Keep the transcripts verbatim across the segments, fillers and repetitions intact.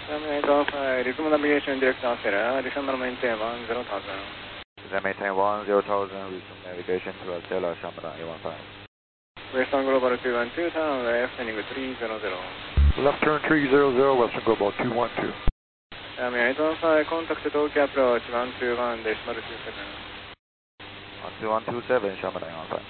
eight oh five, resume navigation direct Acela, descend and maintain one zero thousand. Descend maintain one zero thousand, resume navigation to Acela, Shamara eight one five. Western Global two one two, turn left, heading three zero zero. Left turn three zero zero, Western Global two one two. eight one five, contact Tokyo approach one two one, decimal two seven. one two one two seven, Shamara eight one five.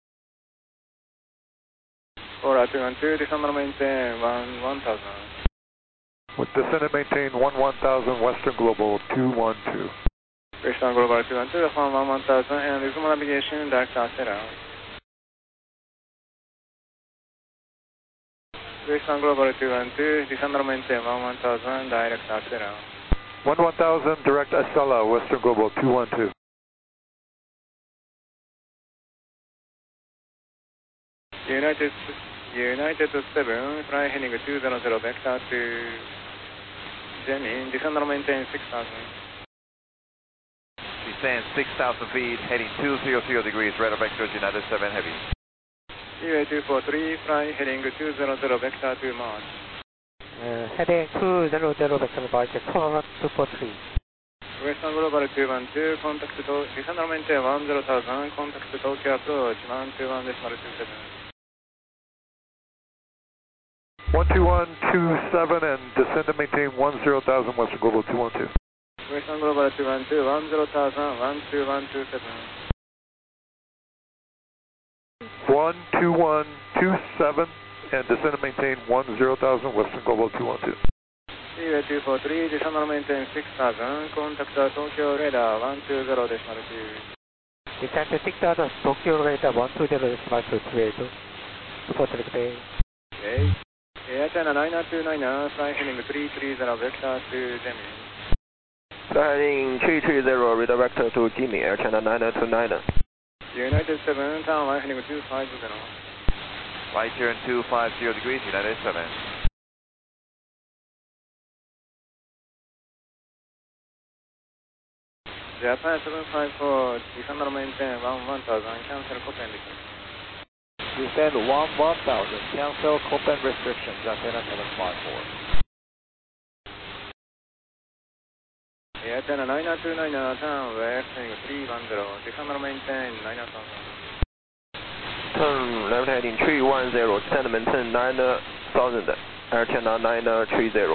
Cora two one two, descend and maintain one one thousand. With descend and maintain one one thousand, Western Global two one two. Western Global two one two, one one one thousand, and resume navigation direct Acela. Western Global two one two, descend and maintain one one thousand, direct Acela. one one thousand, direct Acela, Western Global two one two. United, United seven, fly heading two zero zero, vector to Gemini, descend and maintain six thousand. Descend six thousand feet, heading two zero zero degrees, radar vector United seven Heavy. U A two four three, fly heading two zero zero, vector to March. Uh, heading two zero zero, vector March, Corolla two four three. Western Global two one two, contact to, descend and maintain one zero thousand, contact to Tokyo approach one two one decimal two seven. one two one two seven and descend and maintain one zero thousand, Western Global two one two. Western Global two one two, one zero thousand, one two one two seven. one two one two seven and descend and maintain one zero thousand, Western Global two one two. U A two four three, descend and maintain six thousand, contact Tokyo radar one two zero decimal two. Descend to six thousand, Tokyo radar one two zero decimal two two eight. Report to the bay. Okay. Air China nine two nine, fly heading three three zero, vector to Gemini. Fly heading three three zero, radar vector to Jimmy, Air China nine two nine. United seven, town line heading two five zero. Right turn two five zero degrees, United seven. Japan seven five four, descend and maintain one one thousand, cancel Copen restriction. Descend one one thousand, cancel Copen restrictions, Athena seven five four. Air China nine two nine, town left heading three one zero, descend and maintain nine thousand. Turn left heading three one zero, descend and maintain nine thousand, Air China nine three zero.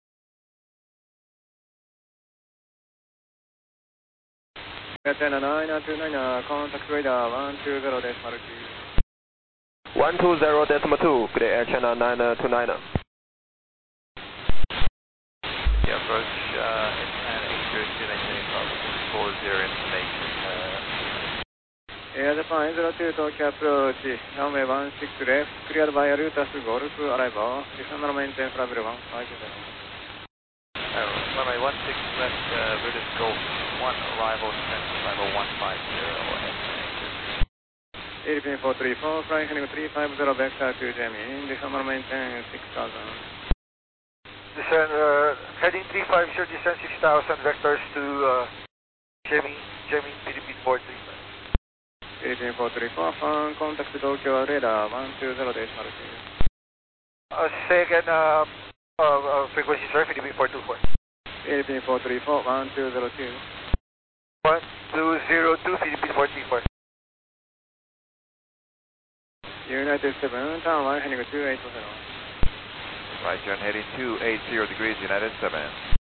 Air China nine two nine, contact radar one two zero decimal two. one two zero decimal two, good day, Air China nine two nine. Yeah, approach uh, and eight zero two nine four zero information. Uh, Air Japan zero two, Tokyo approach, runway one six left, cleared by Arutas Golf, arrival, descend and maintain flight one five zero. uh, runway one six left, uh, Buddhist Golf one, arrival, descent level one five zero. Philippine four three four, fly heading three five zero, vector to Gemini, descend and maintain six thousand. Descend, uh, heading three five zero, descend six thousand, vectors to uh, Jimmy, Jimmy, Philippine four three five. Philippine four three four, phone, contact Tokyo radar one two zero decimal two. Uh, second uh, uh, uh, frequency, sir, Philippine four two four. Philippine four three four, one two zero two. one two zero two, Philippine four three four. United seven, town line heading two eight zero. Right turn heading two eight zero degrees, United seven.